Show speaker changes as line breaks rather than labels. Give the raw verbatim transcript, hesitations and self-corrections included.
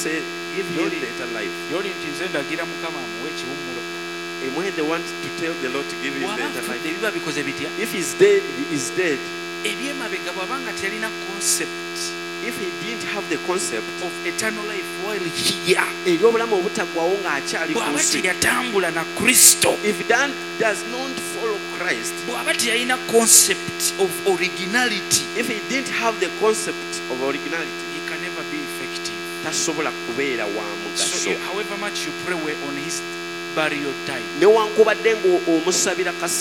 say, give him
Lord,
better life.
Yoli nti nze ndagira Mukama amuwe ekiwummulo.
And when they want to tell the Lord to give him
Bw'aba
better
afudde
life,
biba bikoze bitya?
if he's dead, he is dead.
Ebyemabega bw'abanga teyalina concept
If he didn't have the concept
of eternal life while here,
eby'obulamu obutaggwawo ng'akyali ku
bw'aba
nsi,
teyatambula na Kristo,
if Dan does not follow Christ,
bw'aba teyalina concept of originality,
if he didn't have the concept of originality,
he can never be effective.
tasobola kubeera wa
So
mugaso.
you- however much you pray on his burial time,
Newankubadde ng'omusabira